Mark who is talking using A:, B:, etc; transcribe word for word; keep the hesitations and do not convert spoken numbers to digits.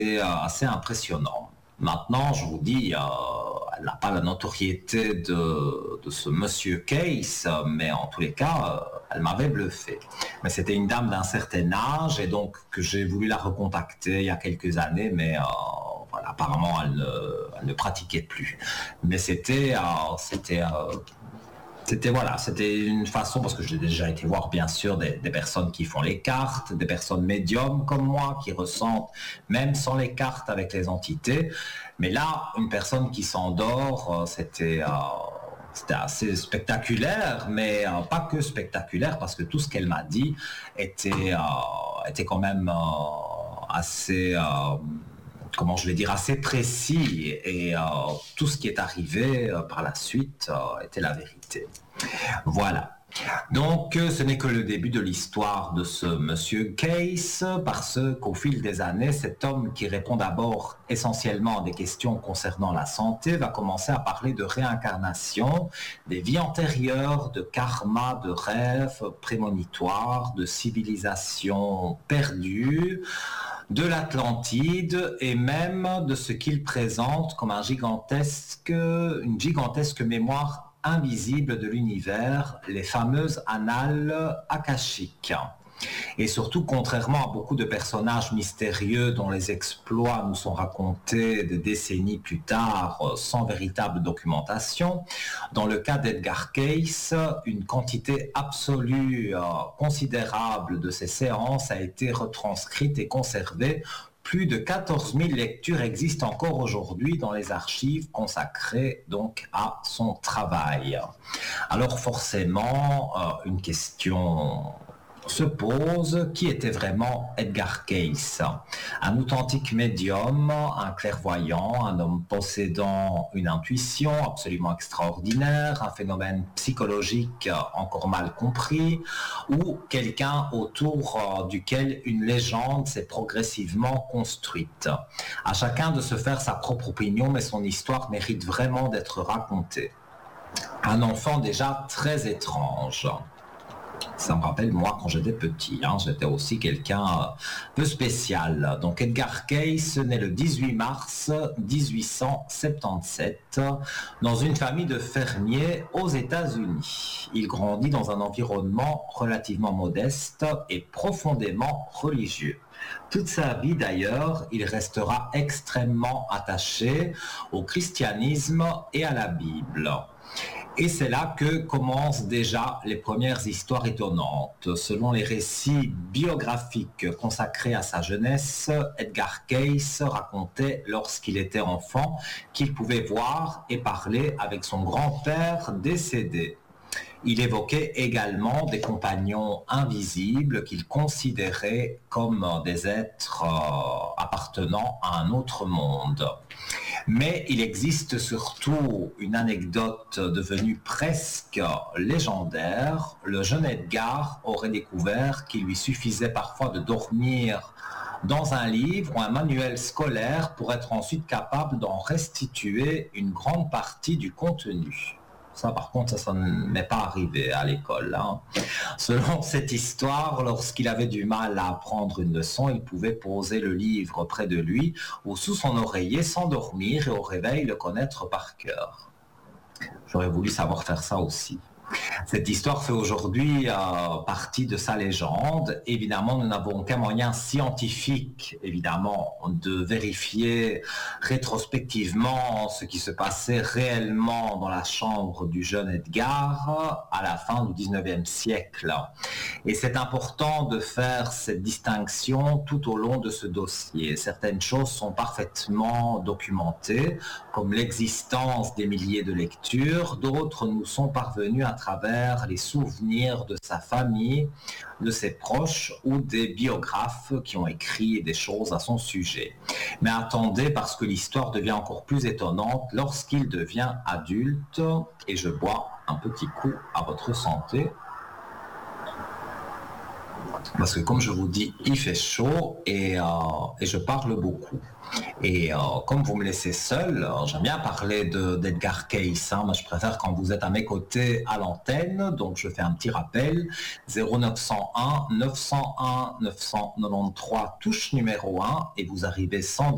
A: euh, assez impressionnant. Maintenant, je vous dis, euh, elle n'a pas la notoriété de, de ce monsieur Case, mais en tous les cas, euh, elle m'avait bluffé. Mais c'était une dame d'un certain âge et donc que j'ai voulu la recontacter il y a quelques années, mais euh, voilà, apparemment elle ne, elle ne pratiquait plus. Mais c'était, euh, c'était, euh, c'était voilà, c'était une façon, parce que j'ai déjà été voir bien sûr des, des personnes qui font les cartes, des personnes médiums comme moi qui ressentent même sans les cartes avec les entités. Mais là, une personne qui s'endort, euh, c'était, euh, c'était assez spectaculaire, mais euh, pas que spectaculaire, parce que tout ce qu'elle m'a dit était, euh, était quand même euh, assez, euh, comment je vais dire, assez précis. Et euh, tout ce qui est arrivé euh, par la suite euh, était la vérité. Voilà. Donc, euh, ce n'est que le début de l'histoire de ce monsieur Case, parce qu'au fil des années, cet homme qui répond d'abord essentiellement à des questions concernant la santé va commencer à parler de réincarnation, des vies antérieures, de karma, de rêves prémonitoires, de civilisations perdues, de l'Atlantide et même de ce qu'il présente comme un gigantesque, une gigantesque mémoire invisible de l'univers, les fameuses annales akashiques. Et surtout, contrairement à beaucoup de personnages mystérieux dont les exploits nous sont racontés des décennies plus tard sans véritable documentation, dans le cas d'Edgar Cayce, une quantité absolue euh, considérable de ces séances a été retranscrite et conservée. Plus de quatorze mille lectures existent encore aujourd'hui dans les archives consacrées donc à son travail. Alors forcément, euh, une question se pose, qui était vraiment Edgar Cayce? Un authentique médium, un clairvoyant, un homme possédant une intuition absolument extraordinaire, un phénomène psychologique encore mal compris, ou quelqu'un autour duquel une légende s'est progressivement construite. À chacun de se faire sa propre opinion, mais son histoire mérite vraiment d'être racontée. Un enfant déjà très étrange. Ça me rappelle, moi, quand j'étais petit, hein, j'étais aussi quelqu'un euh, peu spécial. Donc, Edgar Cayce naît le dix-huit mars dix-huit cent soixante-dix-sept dans une famille de fermiers aux États-Unis. Il grandit dans un environnement relativement modeste et profondément religieux. Toute sa vie, d'ailleurs, il restera extrêmement attaché au christianisme et à la Bible. Et c'est là que commencent déjà les premières histoires étonnantes. Selon les récits biographiques consacrés à sa jeunesse, Edgar Cayce racontait lorsqu'il était enfant qu'il pouvait voir et parler avec son grand-père décédé. Il évoquait également des compagnons invisibles qu'il considérait comme des êtres euh, appartenant à un autre monde. Mais il existe surtout une anecdote devenue presque légendaire. Le jeune Edgar aurait découvert qu'il lui suffisait parfois de dormir dans un livre ou un manuel scolaire pour être ensuite capable d'en restituer une grande partie du contenu. Ça, par contre, ça, ça ne m'est pas arrivé à l'école. Hein. Selon cette histoire, lorsqu'il avait du mal à apprendre une leçon, il pouvait poser le livre près de lui ou sous son oreiller, s'endormir et au réveil le connaître par cœur. J'aurais voulu savoir faire ça aussi. Cette histoire fait aujourd'hui euh, partie de sa légende. Évidemment, nous n'avons aucun moyen scientifique, évidemment, de vérifier rétrospectivement ce qui se passait réellement dans la chambre du jeune Edgar à la fin du dix-neuvième siècle. Et c'est important de faire cette distinction tout au long de ce dossier. Certaines choses sont parfaitement documentées, comme l'existence des milliers de lectures. D'autres nous sont parvenues à travers les souvenirs de sa famille, de ses proches ou des biographes qui ont écrit des choses à son sujet. Mais attendez, parce que l'histoire devient encore plus étonnante lorsqu'il devient adulte. Et je bois un petit coup à votre santé. Parce que comme je vous dis, il fait chaud et, euh, et je parle beaucoup. Et euh, comme vous me laissez seul, euh, j'aime bien parler de, d'Edgar Cayce, hein, mais je préfère quand vous êtes à mes côtés à l'antenne, donc je fais un petit rappel, zéro neuf cent un neuf cent un neuf cent quatre-vingt-treize, touche numéro un, et vous arrivez sans